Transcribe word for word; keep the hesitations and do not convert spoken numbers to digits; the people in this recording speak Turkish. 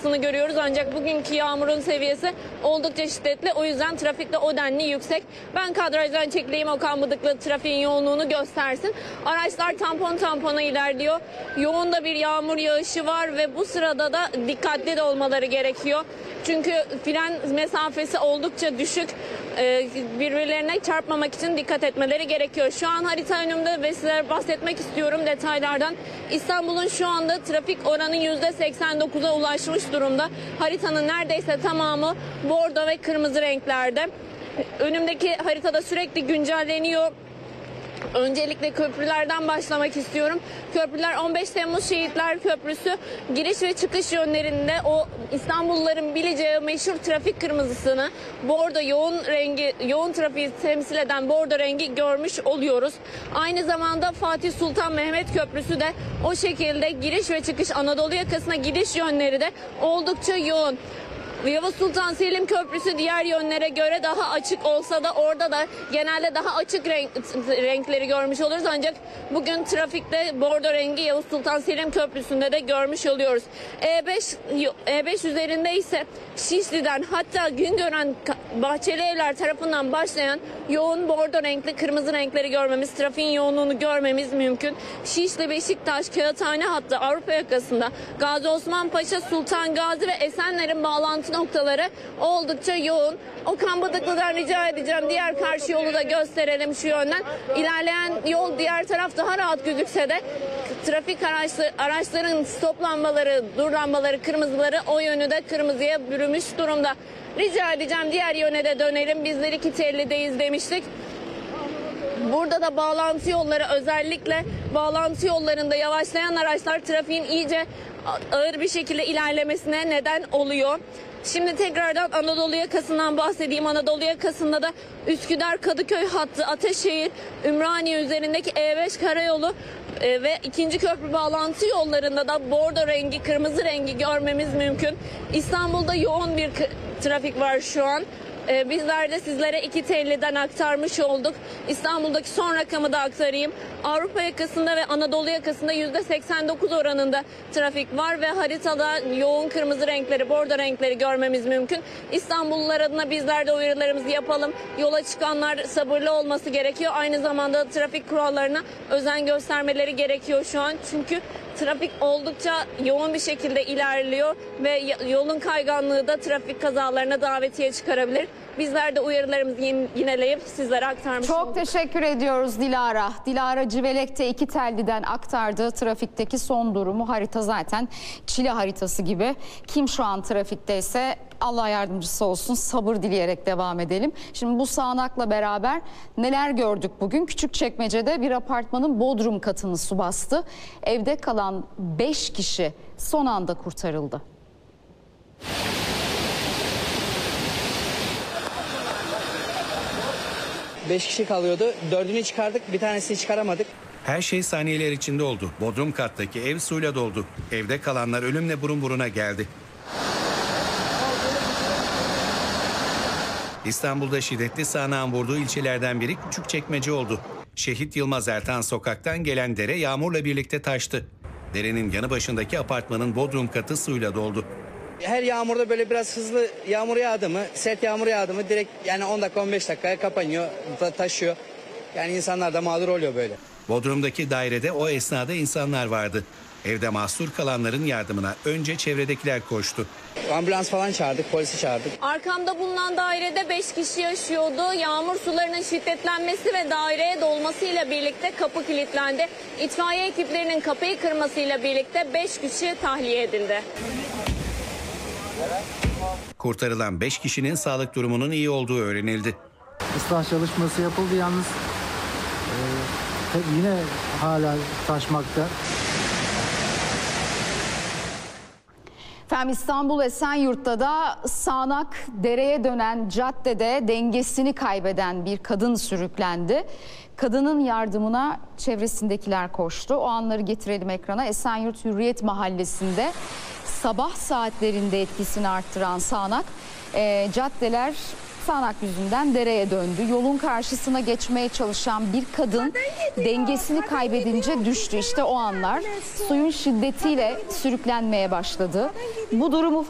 sıkıntısını görüyoruz. Ancak bugünkü yağmurun seviyesi oldukça şiddetli. O yüzden trafikte o denli yüksek. Ben kadrajdan çekileyim, Okan Bıdıklı trafiğin yoğunluğunu göstersin. Araçlar tampon tampona ilerliyor. Yoğun da bir yağmur yağışı var ve bu sırada da dikkatli de olmaları gerekiyor. Çünkü fren mesafesi oldukça düşük. Ee, birbirlerine çarpmamak için dikkat etmeleri gerekiyor. Şu an harita önümde ve size bahsetmek istiyorum detaylardan. İstanbul'un şu anda trafik oranı yüzde seksen dokuza ulaşmış durumda. Haritanın neredeyse tamamı bordo ve kırmızı renklerde. Önümdeki haritada sürekli güncelleniyor. Öncelikle köprülerden başlamak istiyorum. Köprüler on beş Temmuz Şehitler Köprüsü giriş ve çıkış yönlerinde o İstanbulluların bileceği meşhur trafik kırmızısını, bordo yoğun rengi, yoğun trafiği temsil eden bordo rengi görmüş oluyoruz. Aynı zamanda Fatih Sultan Mehmet Köprüsü de o şekilde giriş ve çıkış, Anadolu yakasına gidiş yönleri de oldukça yoğun. Yavuz Sultan Selim Köprüsü diğer yönlere göre daha açık olsa da orada da genelde daha açık renk, renkleri görmüş oluruz. Ancak bugün trafikte bordo rengi Yavuz Sultan Selim Köprüsü'nde de görmüş oluyoruz. E beş, E beş üzerinde ise Şişli'den hatta Güngören Bahçeli Evler tarafından başlayan yoğun bordo renkli kırmızı renkleri görmemiz, trafiğin yoğunluğunu görmemiz mümkün. Şişli, Beşiktaş, Kağıthane hattı Avrupa yakasında Gazi Osman Paşa, Sultan Gazi ve Esenler'in bağlantı noktaları oldukça yoğun. Okan Bıdıklı'dan rica edeceğim diğer karşı yolu da gösterelim şu yönden. İlerleyen yol diğer taraf daha rahat gözükse de trafik araçları, araçların stoplanmaları, durlanmaları, kırmızıları o yönü de kırmızıya bürümüş durumda. Rica edeceğim diğer yöne de dönelim. Bizler iki tellideyiz demiştik. Burada da bağlantı yolları, özellikle bağlantı yollarında yavaşlayan araçlar trafiğin iyice ağır bir şekilde ilerlemesine neden oluyor. Şimdi tekrardan Anadolu yakasından bahsedeyim. Anadolu yakasında da Üsküdar Kadıköy hattı, Ataşehir, Ümraniye üzerindeki E beş karayolu e, ve ikinci köprü bağlantı yollarında da bordo rengi, kırmızı rengi görmemiz mümkün. İstanbul'da yoğun bir trafik var şu an. Ee, bizler de sizlere iki telliden aktarmış olduk. İstanbul'daki son rakamı da aktarayım. Avrupa yakasında ve Anadolu yakasında yüzde seksen dokuz oranında trafik var ve haritada yoğun kırmızı renkleri, bordo renkleri görmemiz mümkün. İstanbullular adına bizler de uyarılarımızı yapalım. Yola çıkanlar sabırlı olması gerekiyor. Aynı zamanda trafik kurallarına özen göstermeleri gerekiyor şu an. Çünkü trafik oldukça yoğun bir şekilde ilerliyor ve yolun kayganlığı da trafik kazalarına davetiye çıkarabilir. Bizler de uyarılarımızı yineleyip sizlere aktarmış Çok olduk. teşekkür ediyoruz Dilara. Dilara Civelek'te iki telliden aktardığı trafikteki son durumu. Harita zaten çile haritası gibi. Kim şu an trafikteyse Allah yardımcısı olsun, sabır dileyerek devam edelim. Şimdi bu sağanakla beraber neler gördük bugün? Küçükçekmece'de bir apartmanın bodrum katını su bastı. Evde kalan beş kişi son anda kurtarıldı. Beş kişi kalıyordu. Dördünü çıkardık, bir tanesini çıkaramadık. Her şey saniyeler içinde oldu. Bodrum kattaki ev suyla doldu. Evde kalanlar ölümle burun buruna geldi. İstanbul'da şiddetli sağanağın vurduğu ilçelerden biri Küçükçekmece oldu. Şehit Yılmaz Ertan sokaktan gelen dere yağmurla birlikte taştı. Derenin yanı başındaki apartmanın bodrum katı suyla doldu. Her yağmurda böyle biraz hızlı yağmur yağdı mı, sert yağmur yağdı mı direkt yani on dakika on beş dakikaya kapanıyor, taşıyor. Yani insanlar da mağdur oluyor böyle. Bodrum'daki dairede o esnada insanlar vardı. Evde mahsur kalanların yardımına önce çevredekiler koştu. Ambulans falan çağırdık, polisi çağırdık. Arkamda bulunan dairede beş kişi yaşıyordu. Yağmur sularının şiddetlenmesi ve daireye dolmasıyla birlikte kapı kilitlendi. İtfaiye ekiplerinin kapıyı kırmasıyla birlikte beş kişi tahliye edildi. Kurtarılan beş kişinin sağlık durumunun iyi olduğu öğrenildi. Islah çalışması yapıldı yalnız e, yine hala taşmakta. Efendim İstanbul Esenyurt'ta da sağanak dereye dönen caddede dengesini kaybeden bir kadın sürüklendi. Kadının yardımına çevresindekiler koştu. O anları getirelim ekrana. Esenyurt Hürriyet Mahallesi'nde sabah saatlerinde etkisini arttıran sağanak e, caddeler sağanak yüzünden dereye döndü. Yolun karşısına geçmeye çalışan bir kadın dengesini kaybedince düştü. İşte o anlar suyun şiddetiyle sürüklenmeye başladı. Bu durumu